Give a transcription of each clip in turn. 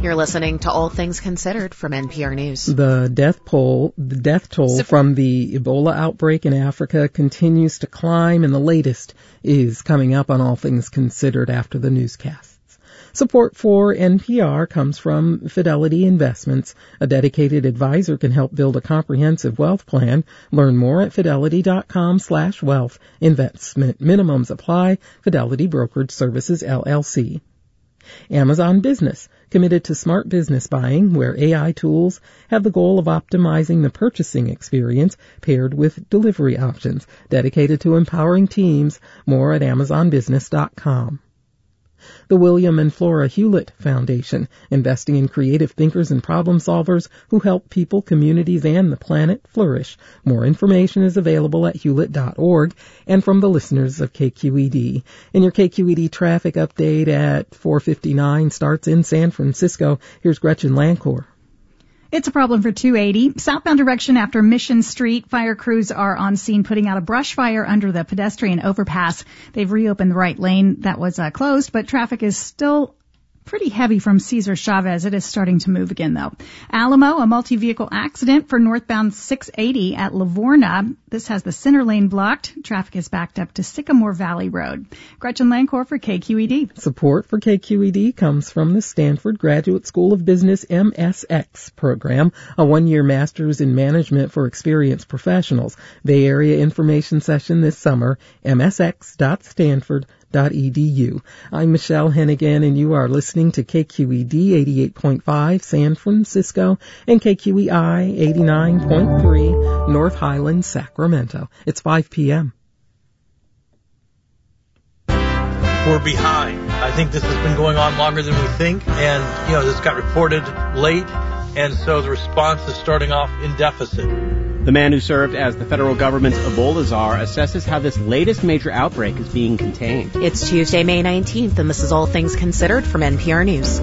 You're listening to All Things Considered from NPR News. The death toll from the Ebola outbreak in Africa continues to climb, and the latest is coming up on All Things Considered after the newscasts. Support for NPR comes from Fidelity Investments. A dedicated advisor can help build a comprehensive wealth plan. Learn more at fidelity.com/wealth. Investment minimums apply. Fidelity Brokerage Services, LLC. Amazon Business, committed to smart business buying, where AI tools have the goal of optimizing the purchasing experience paired with delivery options, dedicated to empowering teams. More at amazonbusiness.com. The William and Flora Hewlett Foundation, investing in creative thinkers and problem solvers who help people, communities, and the planet flourish. More information is available at hewlett.org and from the listeners of KQED. And your KQED traffic update at 4:59 starts in San Francisco. Here's Gretchen Lancourt. It's a problem for 280. Southbound direction after Mission Street. Fire crews are on scene putting out a brush fire under the pedestrian overpass. They've reopened the right lane that was closed, but traffic is still pretty heavy from Cesar Chavez. It is starting to move again, though. Alamo, a multi-vehicle accident for northbound 680 at Livorna. This has the center lane blocked. Traffic is backed up to Sycamore Valley Road. Gretchen Lancourt for KQED. Support for KQED comes from the Stanford Graduate School of Business MSX program, a one-year master's in management for experienced professionals. Bay Area information session this summer, msx.stanford.edu. I'm Michelle Hennigan, and you are listening to KQED 88.5 San Francisco and KQEI 89.3 North Highlands, Sacramento. It's 5 p.m. We're behind. I think this has been going on longer than we think, and, this got reported late, and so the response is starting off in deficit. The man who served as the federal government's Ebola czar assesses how this latest major outbreak is being contained. It's Tuesday, May 19th, and this is All Things Considered from NPR News.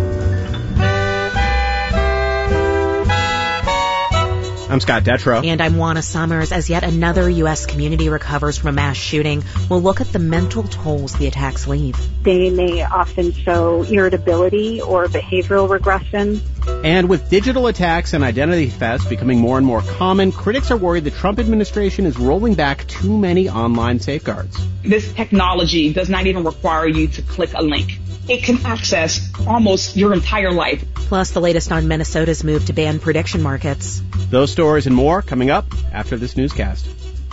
I'm Scott Detrow. And I'm Juana Summers. As yet another U.S. community recovers from a mass shooting, we'll look at the mental tolls the attacks leave. They may often show irritability or behavioral regression. And with digital attacks and identity thefts becoming more and more common, critics are worried the Trump administration is rolling back too many online safeguards. This technology does not even require you to click a link. It can access almost your entire life. Plus, the latest on Minnesota's move to ban prediction markets. Those stories and more coming up after this newscast.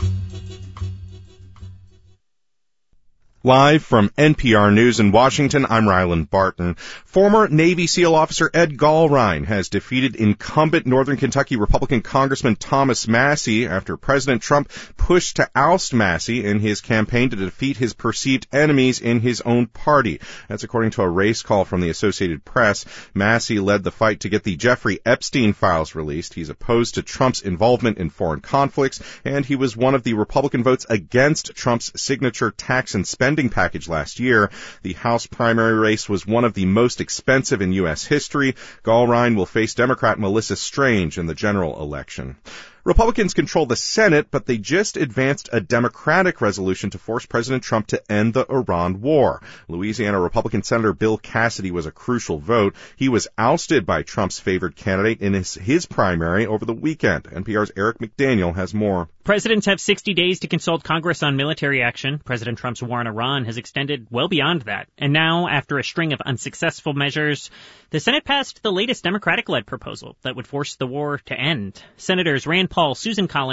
Live from NPR News in Washington, I'm Ryland Barton. Former Navy SEAL officer Ed Gallrein has defeated incumbent Northern Kentucky Republican Congressman Thomas Massie after President Trump pushed to oust Massie in his campaign to defeat his perceived enemies in his own party. That's according to a race call from the Associated Press. Massie led the fight to get the Jeffrey Epstein files released. He's opposed to Trump's involvement in foreign conflicts, and he was one of the Republican votes against Trump's signature tax and spending package last year. The House primary race was one of the most expensive in U.S. history. Gallrein will face Democrat Melissa Strange in the general election. Republicans control the Senate, but they just advanced a Democratic resolution to force President Trump to end the Iran war. Louisiana Republican Senator Bill Cassidy was a crucial vote. He was ousted by Trump's favored candidate in his primary over the weekend. NPR's Eric McDaniel has more. Presidents have 60 days to consult Congress on military action. President Trump's war on Iran has extended well beyond that. And now, after a string of unsuccessful measures, the Senate passed the latest Democratic-led proposal that would force the war to end. Senators Rand Paul, Susan Collins,